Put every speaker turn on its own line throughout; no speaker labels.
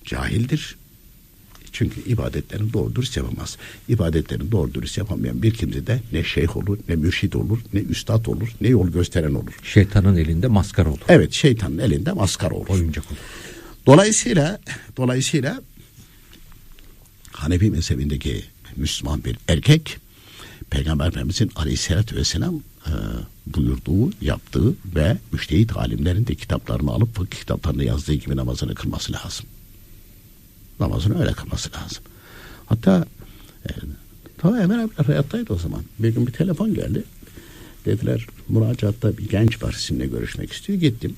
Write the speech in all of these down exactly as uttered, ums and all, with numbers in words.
cahildir. Çünkü ibadetlerini doğru dürüst yapamaz. İbadetlerini doğru dürüst yapamayan bir kimse de ne şeyh olur, ne mürşid olur, ne üstad olur, ne yol gösteren olur.
Şeytanın elinde maskara olur.
Evet, şeytanın elinde maskara olur.
Oyuncak olur.
Dolayısıyla, dolayısıyla Hanefi mezhebindeki Müslüman bir erkek, Peygamber Efendimizin Aleyhisselatü Vesselam e, buyurduğu, yaptığı ve müştehit alimlerin de kitaplarını alıp fıkıh kitaplarında yazdığı gibi namazını kılması lazım. Namazını öyle kılması lazım. Hatta e, ta Ömer abi hayattaydı o zaman. Bir gün bir telefon geldi. Dediler müracaatta bir genç var, sizinle görüşmek istiyor. Gittim.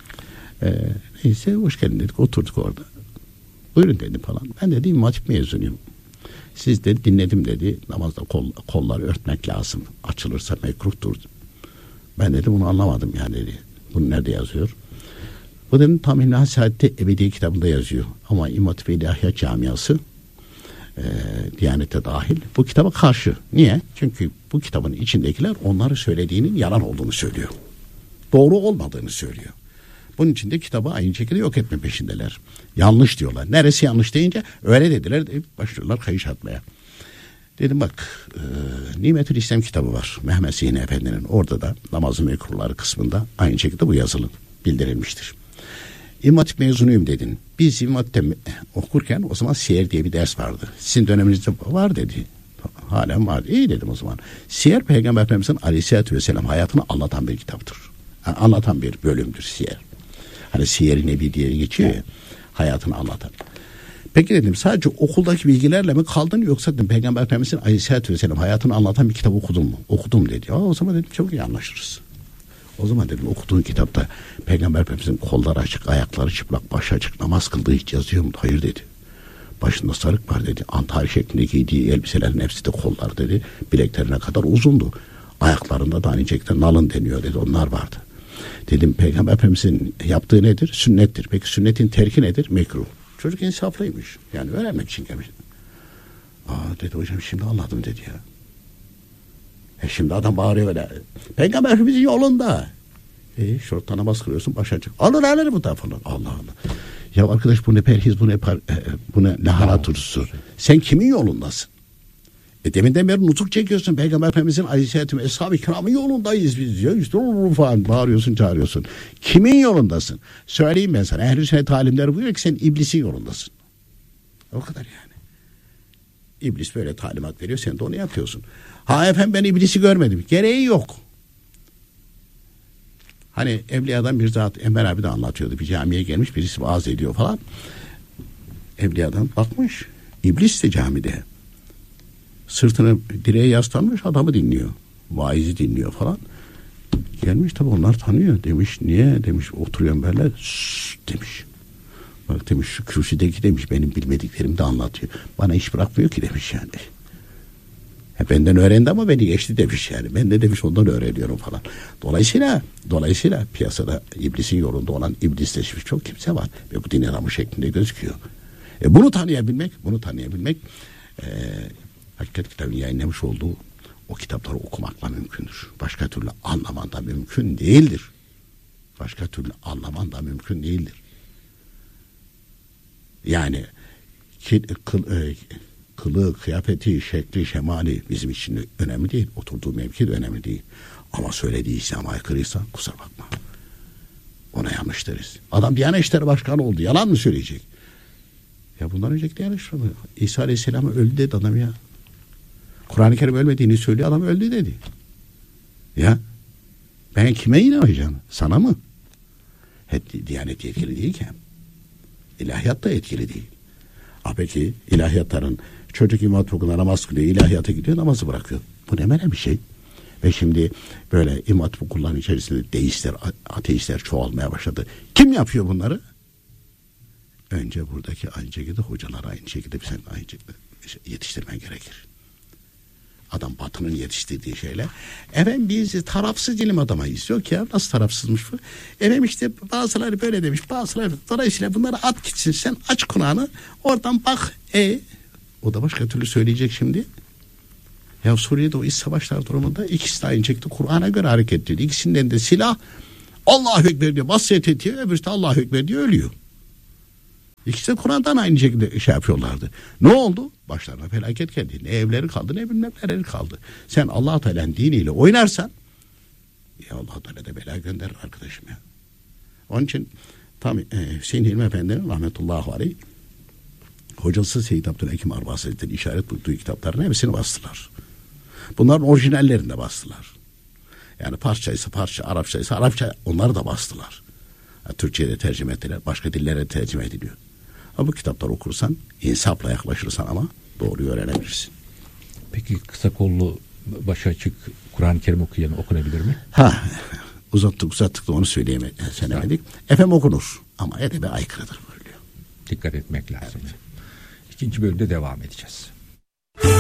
E, neyse hoş geldin dedik. Oturduk orada. Buyurun dedim falan. Ben dedi İmam Hatip mezunuyum. Siz de dinledim dedi. Namazda kol, kolları örtmek lazım. Açılırsa mekruhtur. Ben dedim bunu anlamadım yani dedi. Bunu nerede yazıyor? Bu dedim tam İlmihal Saadet'te Ebedi kitabında yazıyor. Ama İmam Hatip İlahiyat Camiası e, Diyanet'e dahil bu kitaba karşı. Niye? Çünkü bu kitabın içindekiler onları söylediğinin yalan olduğunu söylüyor. Doğru olmadığını söylüyor. Bunun için de kitabı aynı şekilde yok etme peşindeler. Yanlış diyorlar. Neresi yanlış deyince öyle dediler. Başlıyorlar kayış atmaya. Dedim bak e, Nimetül İslam kitabı var. Mehmet Zihni Efendi'nin. Orada da namazı mekruhları kısmında aynı şekilde bu yazılı bildirilmiştir. İmam Hatip mezunuyum dedin. Biz İmam Hatip'te okurken o zaman siyer diye bir ders vardı. Sizin döneminizde var dedi. Halen var. İyi dedim o zaman. Siyer Peygamber Efendimiz'in Aleyhisselatü Vesselam hayatını anlatan bir kitaptır. Yani anlatan bir bölümdür siyer. Hani siyer-i nebi diye geçiyor ya. Hayatını anlatan. Peki dedim sadece okuldaki bilgilerle mi kaldın yoksa dedim Peygamber Efendimiz'in Aleyhisselatü Vesselam hayatını anlatan bir kitap okudun mu? Okudum dedi. Aa, o zaman dedim çok iyi anlaşırız. O zaman dedim okuduğun kitapta Peygamber Efendimiz'in kolları açık, ayakları çıplak, başı açık namaz kıldığı hiç yazıyor mu? Hayır dedi. Başında sarık var dedi. Antari şeklinde giydiği elbiselerin hepsi de kollar dedi. Bileklerine kadar uzundu. Ayaklarında da aynı şekilde nalın deniyor dedi. Onlar vardı. Dedim Peygamber Efendimiz'in yaptığı nedir? Sünnettir. Peki sünnetin terki nedir? Mekruh. Çocuk insaflıymış. Yani öğrenmek için gelmiş. Aa dedi hocam şimdi anladım dedi ya. E şimdi adam bağırıyor öyle. Peygamber Efendimiz'in yolunda. E şortla namaz kılıyorsun baş açık. Alır alır bu da falan. Allah Allah. Ya arkadaş bu ne perhiz bu ne par, e, bu ne lahana turşusu. Sen kimin yolundasın? E deminden beri nutuk çekiyorsun. Peygamber Efendimiz'in Aleyhisselatü ve Eshab-ı Kiram'ın yolundayız biz ya. İşte olur falan bağırıyorsun çağırıyorsun. Kimin yolundasın? Söyleyeyim ben sana. Ehl-i Sünnet alimleri buyuruyor ki sen iblisin yolundasın. O kadar yani. İblis böyle talimat veriyor. Sen de onu yapıyorsun. Ha efendim ben iblisi görmedim. Gereği yok. Hani Evliya'dan bir zat Enver abi de anlatıyordu. Bir camiye gelmiş birisi vaaz ediyor falan. Evliya'dan bakmış. İblis de camide. Sırtını direğe yaslanmış adamı dinliyor. Vaizi dinliyor falan. Gelmiş tabi onlar tanıyor. Demiş niye? Demiş oturuyorum böyle. Şşş demiş. Bak demiş şu kürsüdeki demiş benim bilmediklerimi de anlatıyor. Bana iş bırakmıyor ki demiş yani. He, benden öğrendi ama beni geçti demiş yani. Ben de demiş ondan öğreniyorum falan. Dolayısıyla dolayısıyla piyasada iblisin yolunda olan iblisleşmiş çok kimse var. Ve bu din adamı şeklinde gözüküyor. E, bunu tanıyabilmek, bunu tanıyabilmek e, Hakikat kitabının yayınlamış olduğu o kitapları okumakla mümkündür. Başka türlü anlaman da mümkün değildir. Başka türlü anlaman da mümkün değildir. Yani ki, kıl, e, kılığı, kıyafeti, şekli, şemali bizim için önemli değil. Oturduğu mevki de önemli değil. Ama söylediği İslam'a aykırıysa kusura bakma. Ona yanlış deriz. Adam Diyanet İşleri Başkanı oldu. Yalan mı söyleyecek? Ya bundan önceki Diyanet İşleri İsa Aleyhisselam öldü dedi adam ya. Kur'an-ı Kerim ölmediğini söylüyor adam öldü dedi. Ya ben kime inanacağım? Sana mı? Hep Diyanet yetkili değil ki. İlahiyat da etkili değil. Ah peki ilahiyatların çocuk İmam Hatip okuluna namaz kılıyor, ilahiyata gidiyor namazı bırakıyor. Bu ne böyle bir şey? Ve şimdi böyle İmam Hatip okulların içerisinde deistler, ateistler çoğalmaya başladı. Kim yapıyor bunları? Önce buradaki aynı şekilde hocalar aynı şekilde sen aynı şekilde yetiştirmen gerekir. Adam Batı'nın yetiştirdiği şeyler. Efendim biz tarafsız ilim adamayız. Yok ya nasıl tarafsızmış bu? Efendim işte bazıları böyle demiş. Bazıları dolayısıyla bunları at gitsin. Sen aç kulağını oradan bak. E o da başka türlü söyleyecek şimdi. Ya Suriye'de o iç savaşlar durumunda ikisi de aynı şekilde Kur'an'a göre hareket ediyor. İkisinden de silah Allahu Ekber diyor. Vasiyet ediyor. Öbürü de Allahu Ekber diyor ölüyor. İkisi de Kur'an'dan aynı şekilde şey yapıyorlardı. Ne oldu? Başlarına felaket geldi. Ne evleri kaldı ne bilmem neleri kaldı. Sen Allah-u Teala'nın diniyle oynarsan ya Allah-u Teala da bela gönderir arkadaşım ya. Onun için tam e, Hüseyin Hilmi Efendi'nin rahmetullahi aleyh hocası Seyyid Abdülhakim Arba Hazretleri işaret buyurduğu kitapların hepsini bastılar. Bunların orijinallerini de bastılar. Yani parçaysa parça, Arapçaysa Arapça, onları da bastılar. Yani Türkçe'ye de tercüme ettiler, başka dillere de tercüme ediliyor. Ama bu kitapları okursan, insafla yaklaşırsan ama doğruyu öğrenebilirsin.
Peki kısa kollu, başı açık Kur'an-ı Kerim okuyan okunabilir mi?
Ha, uzattık uzattık da onu söyleyemedik, söylemedik. Efendim okunur ama edebe aykırıdır buyuruyor.
Dikkat etmek lazım. Evet. İkinci bölümde devam edeceğiz.